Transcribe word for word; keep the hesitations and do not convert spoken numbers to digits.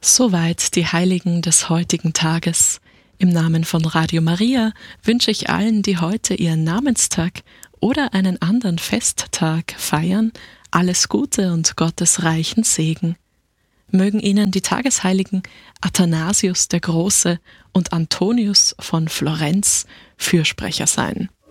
Soweit die Heiligen des heutigen Tages. Im Namen von Radio Maria wünsche ich allen, die heute ihren Namenstag oder einen anderen Festtag feiern, alles Gute und Gottes reichen Segen. Mögen Ihnen die Tagesheiligen Athanasius der Große und Antonius von Florenz Fürsprecher sein.